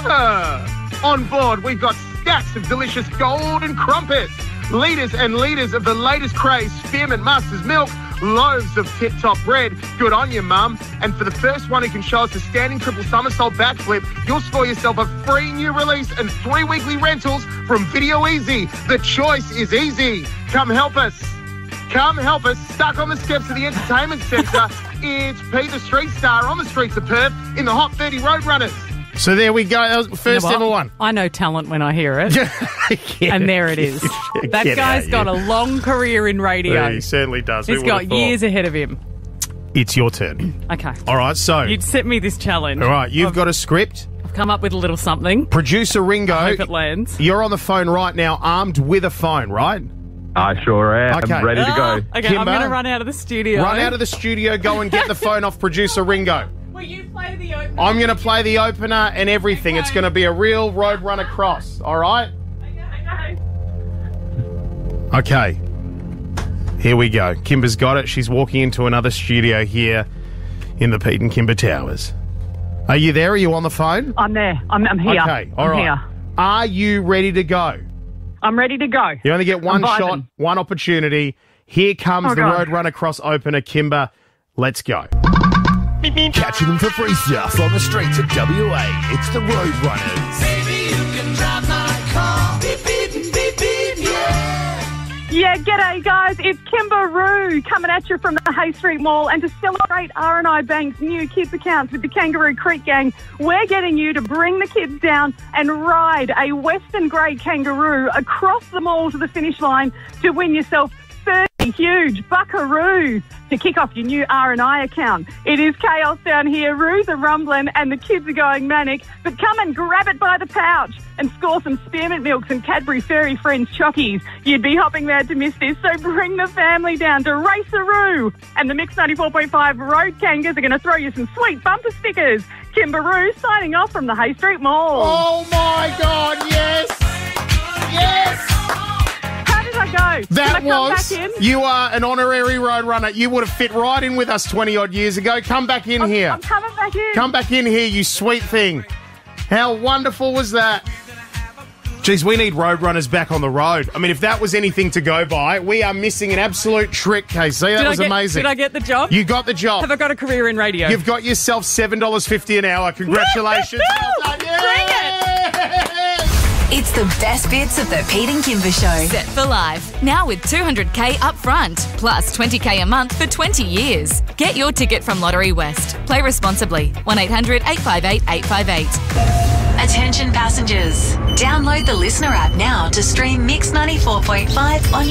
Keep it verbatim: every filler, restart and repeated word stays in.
Ah, on board, we've got stacks of delicious golden crumpets, litres and litres of the latest craze Spearmint Masters milk, loaves of tip-top bread. Good on you, Mum. And for the first one who can show us a standing triple somersault backflip, you'll score yourself a free new release and three weekly rentals from Video Easy. The choice is easy. Come help us. Come help us. Stuck on the steps of the entertainment centre, it's Pete the Street Star on the streets of Perth in the Hot thirty Roadrunners. So there we go. That was the first You know ever what? one. I know talent when I hear it. Yeah. And there it is. That Get guy's out, got yeah. a long career in radio. Yeah, he certainly does. Who He's would got have thought? years ahead of him. It's your turn. Okay. All right, so. You'd set me this challenge. All right, you've I've, got a script. I've come up with a little something. Producer Ringo. I hope it lands. You're on the phone right now, armed with a phone, right? I sure am. Okay. I'm ready to go. Ah, okay, Kimber, I'm going to run out of the studio. Run out of the studio, go and get the phone off producer Ringo. Will you play the opener? I'm going to play the opener and everything. Okay. It's going to be a real Roadrunner cross, all right? Okay. Okay. Here we go. Kimber's got it. She's walking into another studio here in the Pete and Kimber Towers. Are you there? Are you on the phone? I'm there. I'm, I'm here. Okay, all I'm right. here. Are you ready to go? I'm ready to go. You only get one I'm shot, vibing. one opportunity. Here comes Oh, the God. Roadrunner cross opener, Kimber. Let's go. Catching them for free stuff on the streets of W A. It's the Roadrunners. Baby, you can drive my car. Beep, beep, beep, beep, yeah. Yeah, g'day guys. It's Kimber Roo coming at you from the Hay Street Mall. And to celebrate R and I Bank's new kids accounts with the Kangaroo Creek Gang, we're getting you to bring the kids down and ride a Western Grey kangaroo across the mall to the finish line to win yourself thirty huge buckaroos to kick off your new R and I account. It is chaos down here. Roos are rumbling and the kids are going manic. But come and grab it by the pouch and score some spearmint milks and Cadbury Fairy Friends chockies. You'd be hopping mad to miss this, so bring the family down to Race a Roo. And the Mix ninety-four point five Road Kangas are going to throw you some sweet bumper stickers. Kimber Roo signing off from the Hay Street Mall. Oh, my God, yes! Yes! How did I go? That Can I come was, back in? you are an honorary Roadrunner. You would have fit right in with us twenty-odd years ago. Come back in here. I'm coming back in. Come back in here, you sweet thing. How wonderful was that? Geez, we need Roadrunners back on the road. I mean, if that was anything to go by, we are missing an absolute trick, K C. That Did was I get, amazing. Did I get the job? You got the job. Have I got a career in radio? You've got yourself seven dollars fifty an hour. Congratulations. Well done. Bring Yes! It's the best bits of the Pete and Kimber Show. Set for life. Now with two hundred K up front, plus twenty K a month for twenty years. Get your ticket from Lottery West. Play responsibly. one eight hundred eight five eight eight five eight. Attention passengers. Download the Listener app now to stream Mix ninety-four point five on your